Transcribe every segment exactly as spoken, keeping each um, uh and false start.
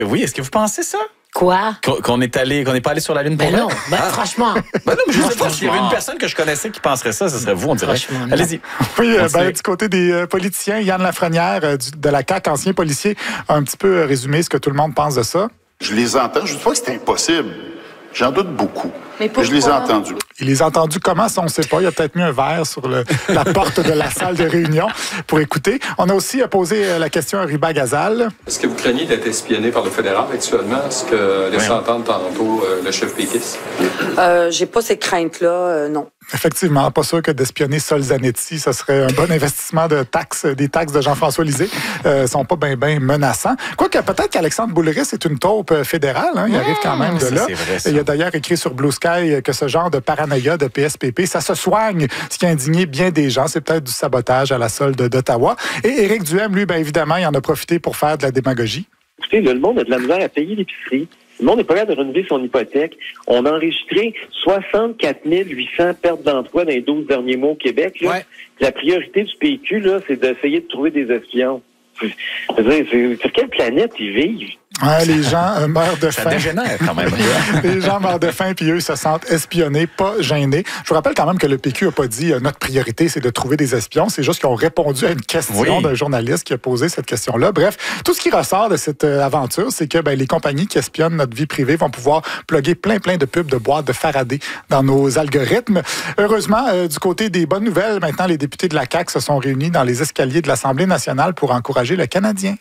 Oui, est-ce que vous pensez ça? Quoi? Qu'on, qu'on est allé, qu'on n'est pas allé sur la Lune pour Ben rien? non, ben Ah. franchement. Ben non, mais je Moi, sais pas s'il y avait franchement. une personne que je connaissais qui penserait ça, ce serait vous, on dirait. Franchement, non. Allez-y. Oui, euh, Continuez. ben, du côté des euh, politiciens, Yann Lafrenière euh, du- de la C A Q, ancien policier, a un petit peu euh, résumé ce que tout le monde pense de ça. Je les entends. Je ne dis pas que c'est impossible. J'en doute beaucoup. Mais pourquoi? Je les ai entendus. Il les a entendus comment, ça, on ne sait pas. Il a peut-être mis un verre sur le- la porte de la salle de réunion pour écouter. On a aussi euh, posé euh, la question à Riba Gazal. Est-ce que vous craignez d'être espionné par le fédéral actuellement? Est-ce que laissez entendre tantôt euh, le chef péquiste? Euh, j'ai pas ces craintes-là, euh, non. Effectivement, pas sûr que d'espionner Sol Zanetti, ce serait un bon investissement de taxes, des taxes de Jean-François Lisée. Euh, sont pas bien ben menaçants. Quoique peut-être qu'Alexandre Boulris est une taupe euh, fédérale. Hein, il arrive quand même de ça, là. c'est vrai, ça. Il a d'ailleurs écrit sur Blue Sky que ce genre de paranoïa de P S P P, ça se soigne, ce qui a indigné bien des gens. C'est peut-être du sabotage à la solde d'Ottawa. Et Éric Duhaime, lui, bien évidemment, il en a profité pour faire de la démagogie. Écoutez, là, le monde a de la misère à payer l'épicerie. Le monde n'est pas capable de renouveler son hypothèque. On a enregistré soixante-quatre mille huit cents pertes d'emploi dans les douze derniers mois au Québec. Là. Ouais. La priorité du P Q, là, c'est d'essayer de trouver des espions. Je veux dire, c'est- sur quelle planète ils vivent? Ouais, les gens euh, meurent de Ça faim. dégénère quand même. Les gens meurent de faim, puis eux se sentent espionnés, pas gênés. Je vous rappelle quand même que le P Q n'a pas dit euh, notre priorité, c'est de trouver des espions. C'est juste qu'ils ont répondu à une question Oui. d'un journaliste qui a posé cette question-là. Bref, tout ce qui ressort de cette euh, aventure, c'est que ben, les compagnies qui espionnent notre vie privée vont pouvoir plugger plein, plein de pubs de boîtes de Faraday dans nos algorithmes. Heureusement, euh, du côté des bonnes nouvelles, maintenant, les députés de la C A Q se sont réunis dans les escaliers de l'Assemblée nationale pour encourager le Canadien.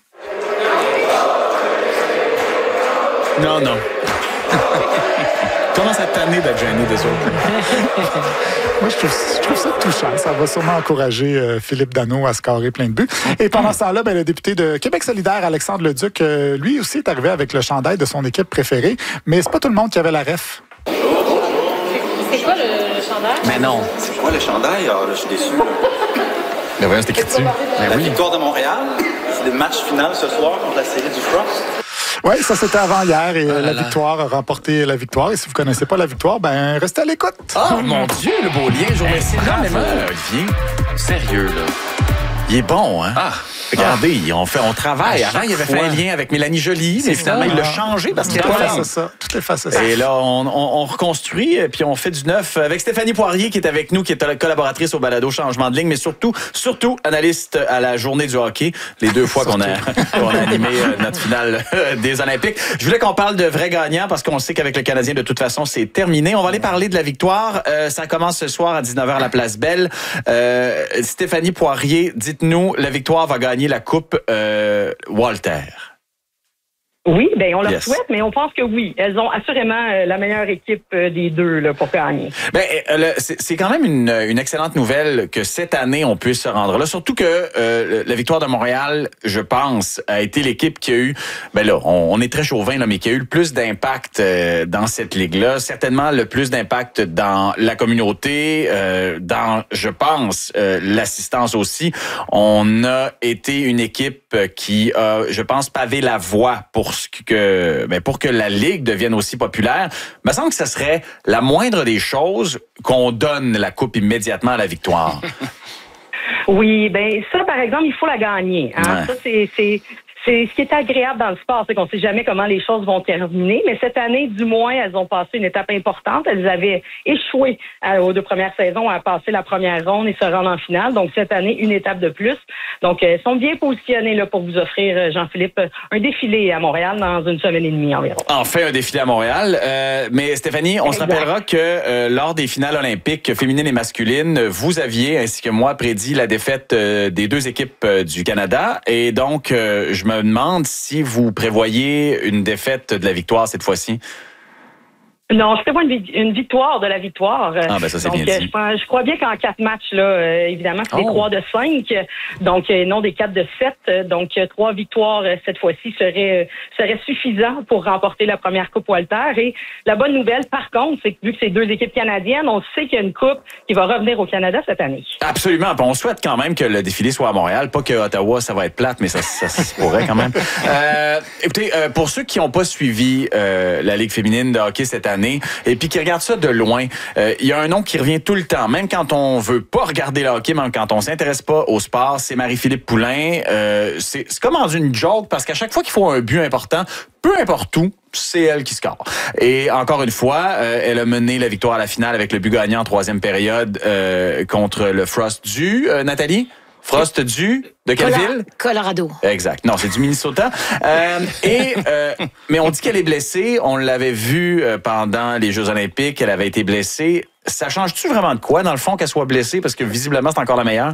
Non, non. Comment ça t'année d'être gêné des autres? Moi, je trouve, je trouve ça touchant. Ça va sûrement encourager euh, Philippe Dano à scorer plein de buts. Et pendant ce temps-là, ben, le député de Québec solidaire, Alexandre Leduc, euh, lui aussi est arrivé avec le chandail de son équipe préférée. Mais c'est pas tout le monde qui avait la ref. C'est quoi le, le chandail? Mais non. C'est quoi le chandail? Ah, là, je suis déçu. là. Ben voyons, c'était écrit dessus. Ben La oui. victoire de Montréal, c'est le match final ce soir contre la série du Frost. Oui, ça c'était avant hier et euh, là la là. victoire a remporté la victoire. Et si vous connaissez pas la victoire, ben restez à l'écoute. Oh mon Dieu, le beau lien. Je vous remercie énormément, Olivier. Sérieux, là. Il est bon, hein? Ah. Regardez, on, fait, on travaille. Avant, il avait fait un lien avec Mélanie Joly, mais finalement, il l'a changé parce qu'il est Tout pas effacé ça. Tout effacé ça. Et là, on, on, on reconstruit, puis on fait du neuf avec Stéphanie Poirier qui est avec nous, qui est collaboratrice au balado Changement de ligne, mais surtout, surtout analyste à la journée du hockey, les deux fois qu'on a, qu'on a animé notre finale des Olympiques. Je voulais qu'on parle de vrais gagnants parce qu'on sait qu'avec le Canadien, de toute façon, c'est terminé. On va aller parler de la victoire. Euh, ça commence ce soir à dix-neuf heures à la Place Belle. Euh, Stéphanie Poirier, dites-nous, la victoire va gagner la Coupe euh, Walter. Oui, ben on leur Yes. souhaite, mais on pense que oui. Elles ont assurément euh, la meilleure équipe euh, des deux là, pour gagner. Ben, euh, le- c'est c'est quand même une, une excellente nouvelle que cette année, on puisse se rendre là. Surtout que euh, la victoire de Montréal, je pense, a été l'équipe qui a eu, ben là, on, on est très chauvin, là, mais qui a eu le plus d'impact euh, dans cette ligue-là. Certainement le plus d'impact dans la communauté, euh, dans, je pense, euh, l'assistance aussi. On a été une équipe qui a, je pense, pavé la voie pour ce que, ben, pour que la ligue devienne aussi populaire. Il me semble que ce serait la moindre des choses qu'on donne la coupe immédiatement à la victoire. Oui, ben ça, par exemple, il faut la gagner. Hein? Ouais. Ça, c'est, c'est, c'est ce qui est agréable dans le sport, c'est qu'on ne sait jamais comment les choses vont terminer. Mais cette année, du moins, elles ont passé une étape importante. Elles avaient échoué à, aux deux premières saisons à passer la première ronde et se rendre en finale. Donc cette année, une étape de plus. Donc elles sont bien positionnées là pour vous offrir, Jean-Philippe, un défilé à Montréal dans une semaine et demie environ. Enfin, un défilé à Montréal. Euh, mais Stéphanie, on Exact. se rappellera que euh, lors des finales olympiques féminines et masculines, vous aviez, ainsi que moi, prédit la défaite euh, des deux équipes euh, du Canada. Et donc, euh, je me demande si vous prévoyez une défaite de la victoire cette fois-ci. Non, je prévois une, vi- une victoire de la victoire. Ah, ben ça, c'est donc, bien euh, dit. Je, pense- je crois bien qu'en quatre matchs, là, euh, évidemment, c'est des Oh. trois de cinq, donc euh, non des quatre de sept. Euh, Donc, euh, trois victoires euh, cette fois-ci serait, euh, serait suffisant pour remporter la première Coupe Walter. Et la bonne nouvelle, par contre, c'est que vu que c'est deux équipes canadiennes, on sait qu'il y a une Coupe qui va revenir au Canada cette année. Absolument. Puis on souhaite quand même que le défilé soit à Montréal. Pas que Ottawa, ça va être plate, mais ça, ça, ça se pourrait quand même. Euh, écoutez, euh, pour ceux qui n'ont pas suivi euh, la Ligue féminine de hockey cette année, années et puis qui regarde ça de loin, euh, il y a un nom qui revient tout le temps, même quand on veut pas regarder le hockey, même quand on s'intéresse pas au sport, c'est Marie-Philippe Poulin. Euh, c'est, c'est comme rendu une joke parce qu'à chaque fois qu'il faut un but important, peu importe où, c'est elle qui score. Et encore une fois, euh, elle a mené la victoire à la finale avec le but gagnant en troisième période euh, contre le Frost du... Euh, Nathalie? Frost du... De quelle Colo- ville? Colorado. Exact. Non, c'est du Minnesota. Euh, et euh, mais on dit qu'elle est blessée. On l'avait vu euh, pendant les Jeux olympiques. Elle avait été blessée. Ça change-tu vraiment de quoi, dans le fond, qu'elle soit blessée? Parce que visiblement, c'est encore la meilleure.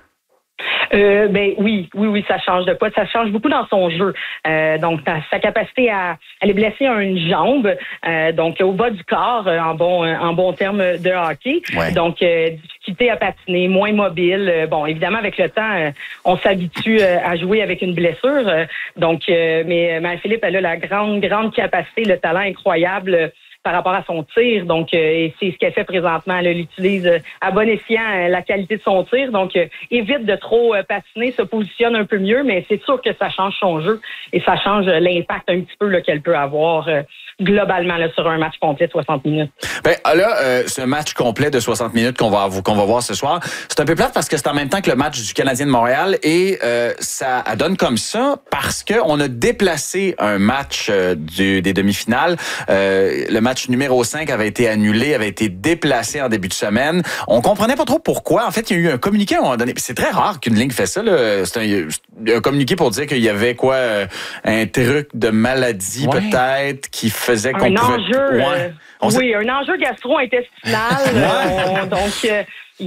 Euh, ben oui, oui, oui, ça change de quoi? Ça change beaucoup dans son jeu. Euh, donc, sa, sa capacité à... Elle est blessée à une jambe, euh, donc au bas du corps, euh, en bon en bon terme de hockey. Ouais. Donc, euh, difficulté à patiner, moins mobile. Euh, bon, évidemment, avec le temps, euh, on s'habitue euh, à jouer avec une blessure. Euh, donc, euh, mais Marie-Philippe, elle a la grande, grande capacité, le talent incroyable euh, par rapport à son tir. Donc, euh, et c'est ce qu'elle fait présentement. Elle utilise euh, à bon escient euh, la qualité de son tir. Donc, euh, évite de trop euh, patiner, se positionne un peu mieux, mais c'est sûr que ça change son jeu et ça change euh, l'impact un petit peu là, qu'elle peut avoir euh, globalement là, sur un match complet de soixante minutes. Ben là, euh, ce match complet de soixante minutes qu'on va qu'on va voir ce soir, c'est un peu plate parce que c'est en même temps que le match du Canadien de Montréal et euh, ça donne comme ça parce que on a déplacé un match euh, du, des demi-finales. Euh, le match numéro cinq avait été annulé, avait été déplacé en début de semaine. On comprenait pas trop pourquoi. En fait, il y a eu un communiqué à un moment donné. C'est très rare qu'une ligue fait ça. Là. C'est un, un communiqué pour dire qu'il y avait quoi, euh, un truc de maladie ouais. peut-être qui faisait qu'on un pouvait... Enjeu, ouais. euh, oui, un enjeu gastro-intestinal. euh, donc, euh,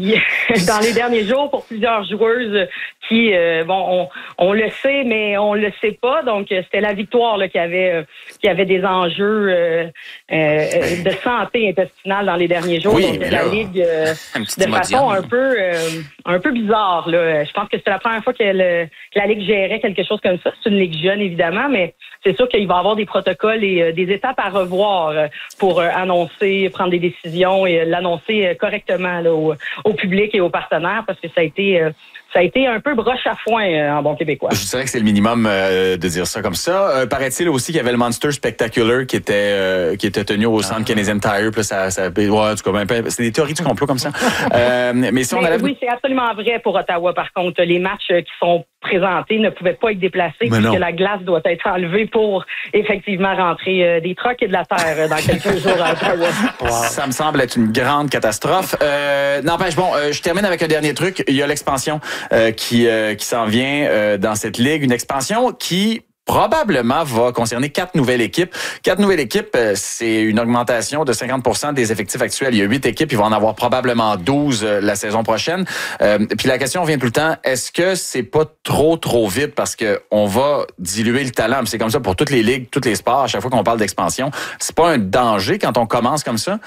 dans les derniers jours, pour plusieurs joueuses qui, euh, bon, on, on le sait, mais on le sait pas. Donc, c'était la victoire là, qui avait euh, qui avait des enjeux euh, euh, de santé intestinale dans les derniers jours. Oui, donc, la là, Ligue, euh, de façon un peu euh, un peu bizarre. Là. Je pense que c'était la première fois que, le, que la Ligue gérait quelque chose comme ça. C'est une Ligue jeune, évidemment, mais c'est sûr qu'il va y avoir des protocoles et euh, des étapes à revoir euh, pour euh, annoncer, prendre des décisions et euh, l'annoncer euh, correctement là, au, au public et aux partenaires parce que ça a été... Euh, Ça a été un peu broche à foin euh, en bon québécois. Je dirais que c'est le minimum euh, de dire ça comme ça. Euh, paraît-il aussi qu'il y avait le Monster Spectacular qui était euh, qui était tenu au centre ah. Canadian Tire. Puis ça, ça, ouais, en tout cas, c'est des théories du complot comme ça. euh, mais si on mais, allait... Oui, c'est absolument vrai pour Ottawa. Par contre, les matchs qui sont présentés ne pouvaient pas être déplacés puisque la glace doit être enlevée pour effectivement rentrer euh, des trucks et de la terre euh, dans quelques jours à Ottawa. Wow. Ça me semble être une grande catastrophe. Euh, N'empêche, bon, euh, je termine avec un dernier truc. Il y a l'expansion euh, qui euh, qui s'en vient euh, dans cette ligue, une expansion qui probablement va concerner quatre nouvelles équipes. Quatre nouvelles équipes, euh, c'est une augmentation de cinquante pour cent des effectifs actuels. Il y a huit équipes, il va en avoir probablement douze euh, la saison prochaine. Euh, puis la question vient tout le temps, est-ce que c'est pas trop, trop vite parce que on va diluer le talent? Puis c'est comme ça pour toutes les ligues, tous les sports, à chaque fois qu'on parle d'expansion. C'est pas un danger quand on commence comme ça?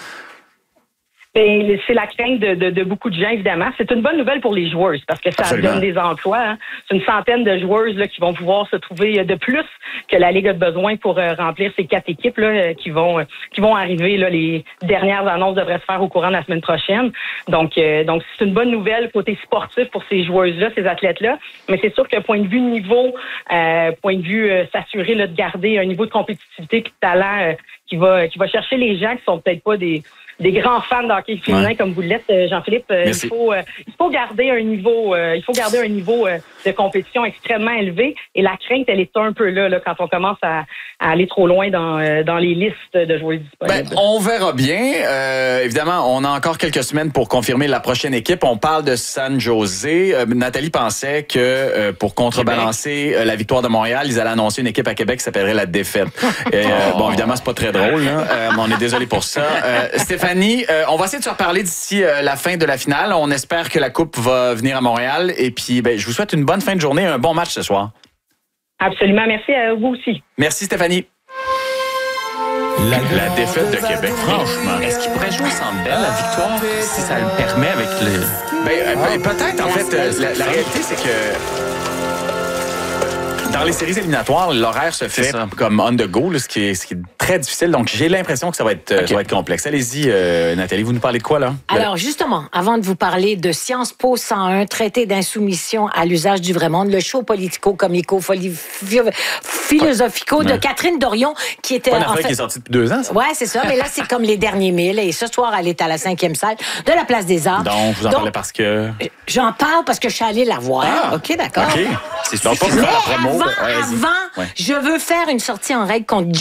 Ben, c'est la crainte de, de, de beaucoup de gens, évidemment. C'est une bonne nouvelle pour les joueuses parce que ça Absolument. donne des emplois. Hein. C'est une centaine de joueuses là, qui vont pouvoir se trouver de plus que la Ligue a besoin pour euh, remplir ces quatre équipes là, qui vont euh, qui vont arriver. Là, les dernières annonces devraient se faire au courant de la semaine prochaine. Donc, euh, donc c'est une bonne nouvelle côté sportif pour ces joueuses-là, ces athlètes-là. Mais c'est sûr que point de vue niveau, euh, point de vue euh, s'assurer là, de garder un niveau de compétitivité et de talent euh, qui va qui va chercher les gens qui sont peut-être pas des des grands fans de hockey féminin ouais. comme vous l'êtes, Jean-Philippe. Euh, il faut euh, il faut garder un niveau euh, il faut garder un niveau euh, de compétition extrêmement élevé et la crainte elle est un peu là, là quand on commence à, à aller trop loin dans euh, dans les listes de joueurs disponibles. Ben, on verra bien. Euh, évidemment, on a encore quelques semaines pour confirmer la prochaine équipe. On parle de San José. Euh, Nathalie pensait que euh, pour contrebalancer euh, la victoire de Montréal, ils allaient annoncer une équipe à Québec qui s'appellerait la Défaite. Et, euh, bon, évidemment, c'est pas très drôle. Là. Euh, on est désolé pour ça. Euh, Stéphanie, euh, on va essayer de se reparler d'ici euh, la fin de la finale. On espère que la Coupe va venir à Montréal. Et puis, ben, je vous souhaite une bonne fin de journée et un bon match ce soir. Absolument. Merci à vous aussi. Merci, Stéphanie. La, la défaite de Québec, franchement. Est-ce qu'il pourrait jouer sans belle la victoire si ça le permet avec le... Ben, ben peut-être, en fait. La, la réalité, c'est que dans les séries éliminatoires, l'horaire se fait comme on the go, là, ce qui est, ce qui est très très difficile. Donc, j'ai l'impression que ça va être, okay. ça va être complexe. Allez-y, euh, Nathalie, vous nous parlez de quoi, là? Alors, justement, avant de vous parler de Sciences Po cent un, traité d'insoumission à l'usage du vrai monde, le show politico-comico-philosophico de Catherine Dorion, qui était... Pas une affaire fait... qui est sortie depuis deux ans, ça? Ouais, c'est ça. Mais là, c'est comme les derniers mille. Et ce soir, elle est à la cinquième salle de la Place des Arts. Donc, vous en Donc, parlez parce que... J'en parle parce que je suis allée la voir. Ah, OK, d'accord. OK. C'est donc pas pour faire la promo. Avant, avant ouais. je veux faire une sortie en règle contre